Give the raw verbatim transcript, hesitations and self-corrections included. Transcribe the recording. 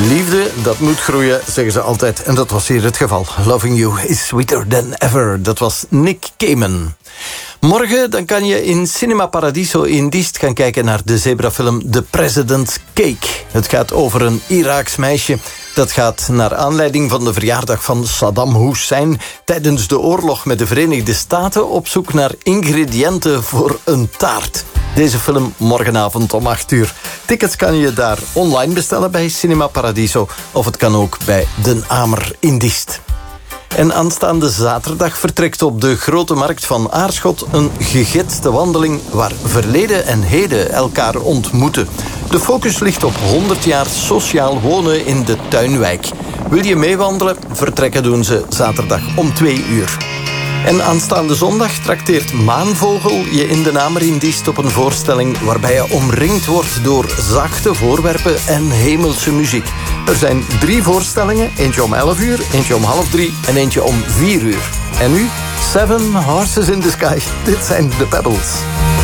Liefde, dat moet groeien, zeggen ze altijd. En dat was hier het geval. Loving you is sweeter than ever. Dat was Nick Cayman. Morgen dan kan je in Cinema Paradiso in Diest gaan kijken naar de zebrafilm The President's Cake. Het gaat over een Iraaks meisje dat gaat naar aanleiding van de verjaardag van Saddam Hussein tijdens de oorlog met de Verenigde Staten op zoek naar ingrediënten voor een taart. Deze film morgenavond om acht uur. Tickets kan je daar online bestellen bij Cinema Paradiso of het kan ook bij Den Amer in Diest. En aanstaande zaterdag vertrekt op de Grote Markt van Aarschot een gegidste wandeling waar verleden en heden elkaar ontmoeten. De focus ligt op honderd jaar sociaal wonen in de Tuinwijk. Wil je meewandelen? Vertrekken doen ze zaterdag om twee uur. En aanstaande zondag trakteert Maanvogel je in de Amer in Diest op een voorstelling waarbij je omringd wordt door zachte voorwerpen en hemelse muziek. Er zijn drie voorstellingen, eentje om elf uur, eentje om half drie en eentje om vier uur. En nu, Seven Horses in the Sky. Dit zijn The Pebbles.